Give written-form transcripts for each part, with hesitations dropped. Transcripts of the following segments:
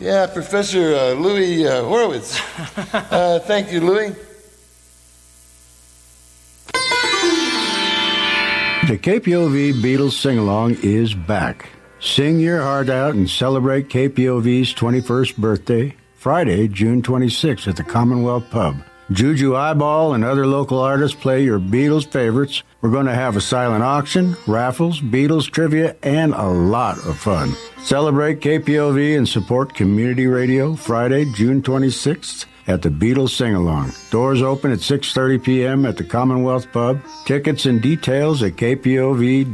Yeah, Professor Louis Horowitz. Thank you, Louis. The KPOV Beatles Sing-Along is back. Sing your heart out and celebrate KPOV's 21st birthday, Friday, June 26th at the Commonwealth Pub. Juju Eyeball and other local artists play your Beatles favorites. We're going to have a silent auction, raffles, Beatles trivia, and a lot of fun. Celebrate KPOV and support community radio Friday, June 26th at the Beatles Sing-Along. Doors open at 6:30 p.m. at the Commonwealth Pub. Tickets and details at kpov.org.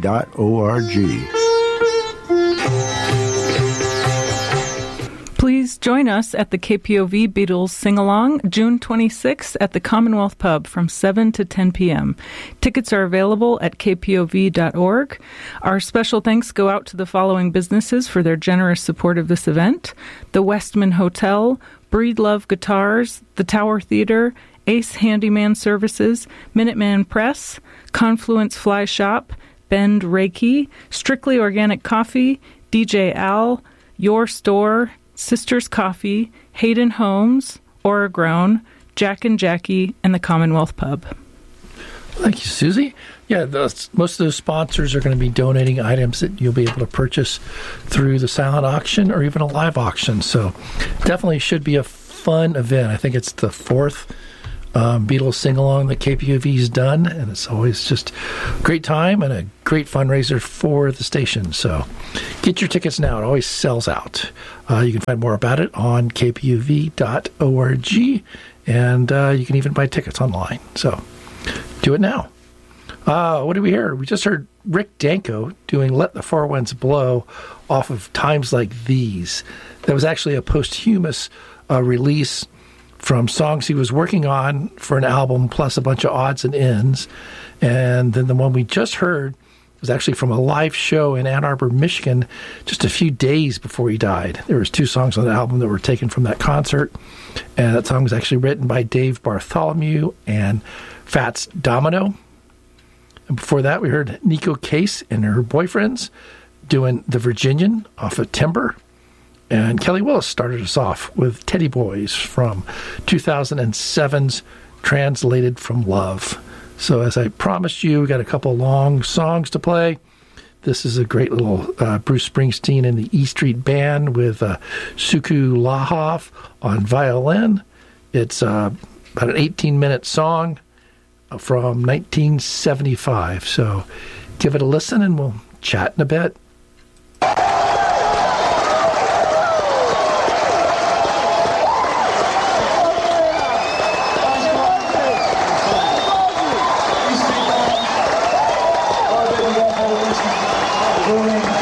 Please join us at the KPOV Beatles Sing-Along, June 26th at the Commonwealth Pub from 7 to 10 p.m. Tickets are available at kpov.org. Our special thanks go out to the following businesses for their generous support of this event: the Westman Hotel, Breedlove Guitars, the Tower Theater, Ace Handyman Services, Minuteman Press, Confluence Fly Shop, Bend Reiki, Strictly Organic Coffee, DJ Al, Your Store, Sisters Coffee, Hayden Homes, Oragrown, Jack and Jackie, and the Commonwealth Pub. Thank you, Susie. Yeah, most of those sponsors are going to be donating items that you'll be able to purchase through the silent auction or even a live auction. So definitely should be a fun event. I think it's the fourth Beatles sing-along that KPOV's done, and it's always just a great time and a great fundraiser for the station. So get your tickets now. It always sells out. You can find more about it on kpov.org, and you can even buy tickets online. So do it now. What did we hear? We just heard Rick Danko doing Let the Four Winds Blow off of Times Like These. That was actually a posthumous release from songs he was working on for an album, plus a bunch of odds and ends. And then the one we just heard was actually from a live show in Ann Arbor, Michigan, just a few days before he died. There was 2 songs on the album that were taken from that concert, and that song was actually written by Dave Bartholomew and Fats Domino. And before that, we heard Nico Case and her boyfriends doing The Virginian off of Timber. And Kelly Willis started us off with Teddy Boys from 2007's Translated from Love. So as I promised you, we got a couple long songs to play. This is a great little Bruce Springsteen and the E Street Band with Suku Lahoff on violin. It's about an 18-minute song from 1975. So give it a listen and we'll chat in a bit. Going